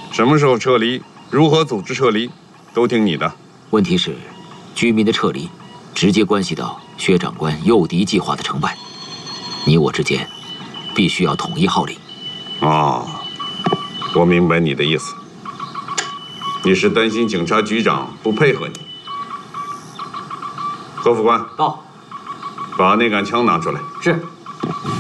什么时候撤离，如何组织撤离，都听你的。 问题是，居民的撤离，直接关系到薛长官诱敌计划的成败。你我之间，必须要统一号令。 哦，我明白你的意思。你是担心警察局长不配合你。何副官， 到。 把那杆枪拿出来。 是。